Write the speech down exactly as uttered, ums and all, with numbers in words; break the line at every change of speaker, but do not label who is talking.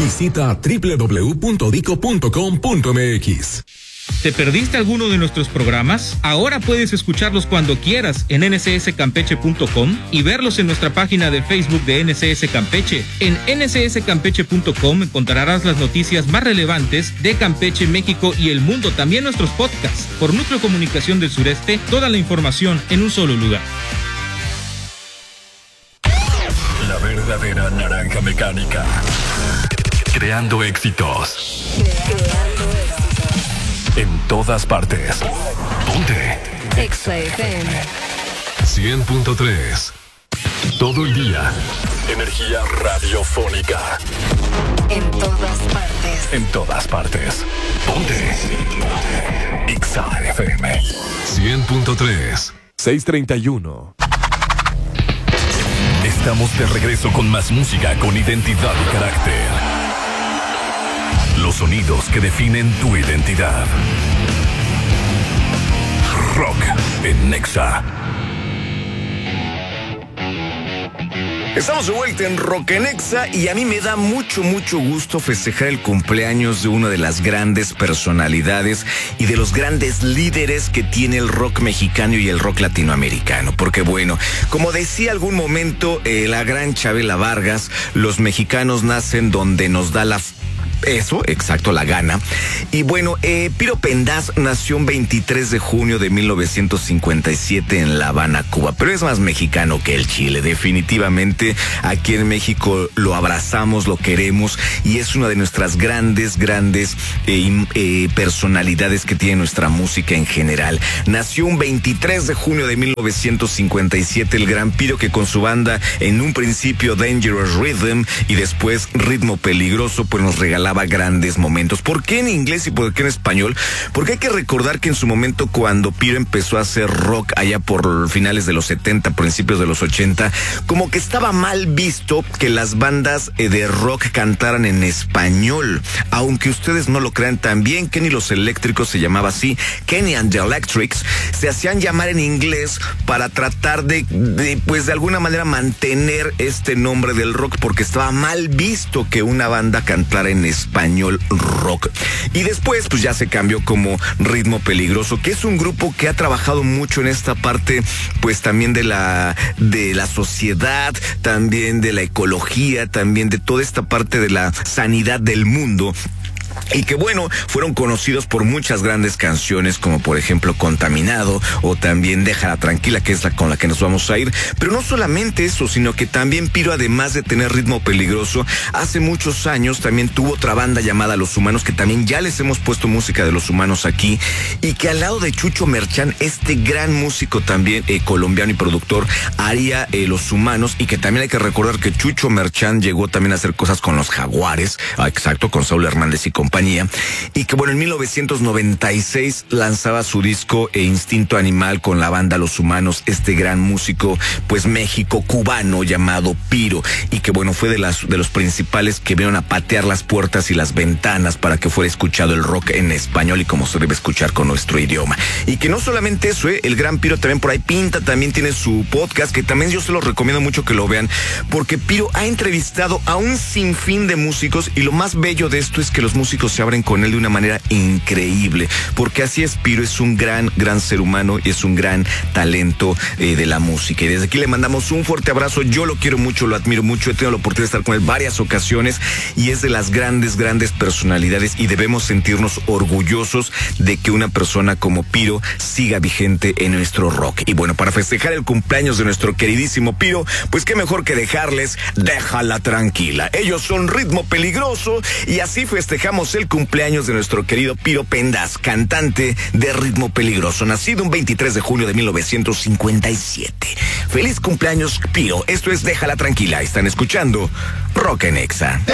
Visita doble u doble u doble u punto dico punto com punto eme equis.
¿Te perdiste alguno de nuestros programas? Ahora puedes escucharlos cuando quieras en ene ce ese campeche punto com y verlos en nuestra página de Facebook de N C S Campeche. En ene ce ese campeche punto com encontrarás las noticias más relevantes de Campeche, México y el mundo. También nuestros podcasts. Por Núcleo Comunicación del Sureste, toda la información en un solo lugar.
La verdadera naranja mecánica. Creando éxitos.
Creando éxitos.
En todas partes. Ponte
Exa F M
cien punto tres. Todo el día. Energía radiofónica.
En todas partes.
En todas partes. Ponte Exa F M cien punto tres.
seis treinta y uno.
Estamos de regreso con más música con identidad y carácter. Los sonidos que definen tu identidad. Rock en Nexa.
Estamos de vuelta en Rock en Exa y a mí me da mucho, mucho gusto festejar el cumpleaños de una de las grandes personalidades y de los grandes líderes que tiene el rock mexicano y el rock latinoamericano. Porque bueno, como decía algún momento eh, la gran Chabela Vargas, los mexicanos nacen donde nos da la... Eso, exacto, la gana. Y bueno, eh, Piro Pendas nació un veintitrés de junio de mil novecientos cincuenta y siete en La Habana, Cuba, pero es más mexicano que el Chile, definitivamente. Aquí en México lo abrazamos, lo queremos y es una de nuestras grandes, grandes eh, eh, personalidades que tiene nuestra música en general. Nació un veintitrés de junio de mil novecientos cincuenta y siete el gran Piro, que con su banda en un principio Dangerous Rhythm y después Ritmo Peligroso, pues nos regalaba grandes momentos. ¿Por qué en inglés y por qué en español? Porque hay que recordar que en su momento, cuando Piro empezó a hacer rock allá por finales de los setenta, principios de los ochenta, como que estaba mal visto que las bandas de rock cantaran en español. Aunque ustedes no lo crean, también Kenny los Eléctricos se llamaba así, Kenny and the Electrics, se hacían llamar en inglés para tratar de, de pues de alguna manera mantener este nombre del rock, porque estaba mal visto que una banda cantara en español. español rock. Y después pues ya se cambió como Ritmo Peligroso, que es un grupo que ha trabajado mucho en esta parte pues también de la de la sociedad, también de la ecología, también de toda esta parte de la sanidad del mundo. Y que bueno, fueron conocidos por muchas grandes canciones, como por ejemplo Contaminado o también Déjala Tranquila, que es la con la que nos vamos a ir. Pero no solamente eso, sino que también Piro, además de tener Ritmo Peligroso, hace muchos años también tuvo otra banda llamada Los Humanos, que también ya les hemos puesto música de Los Humanos aquí, y que al lado de Chucho Merchán, este gran músico también eh, colombiano y productor, haría eh, Los Humanos. Y que también hay que recordar que Chucho Merchán llegó también a hacer cosas con los Jaguares, ah, exacto, con Saúl Hernández y compañía. Y que bueno, en mil novecientos noventa y seis lanzaba su disco e Instinto Animal con la banda Los Humanos, este gran músico pues México-cubano llamado Piro, y que bueno, fue de las de los principales que vieron a patear las puertas y las ventanas para que fuera escuchado el rock en español y como se debe escuchar con nuestro idioma. Y que no solamente eso, eh, el gran Piro también por ahí pinta, también tiene su podcast, que también yo se lo recomiendo mucho que lo vean, porque Piro ha entrevistado a un sinfín de músicos, y lo más bello de esto es que los músicos se abren con él de una manera increíble, porque así es. Piro es un gran, gran ser humano y es un gran talento eh, de la música. Y desde aquí le mandamos un fuerte abrazo. Yo lo quiero mucho, lo admiro mucho. He tenido la oportunidad de estar con él varias ocasiones y es de las grandes, grandes personalidades, y debemos sentirnos orgullosos de que una persona como Piro siga vigente en nuestro rock. Y bueno, para festejar el cumpleaños de nuestro queridísimo Piro, pues qué mejor que dejarles Déjala Tranquila. Ellos son Ritmo Peligroso y así festejamos el cumpleaños de nuestro querido Piro Pendas, cantante de Ritmo Peligroso, nacido un veintitrés de junio de mil novecientos cincuenta y siete. Feliz cumpleaños, Piro. Esto es Déjala Tranquila. Están escuchando Rock en Exa.